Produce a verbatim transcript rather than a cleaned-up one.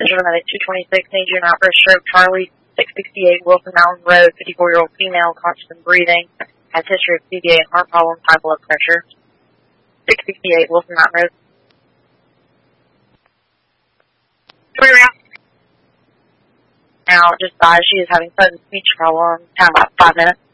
Visual Medic two twenty-six, need you not for a stroke. Charlie, six sixty-eight, Wilson Mountain Road, fifty-four-year-old female, conscious and breathing, has history of C V A and heart problems, high blood pressure. six sixty-eight, Wilson Mountain Road. Now, just advise she is having sudden speech problems. Time about five minutes.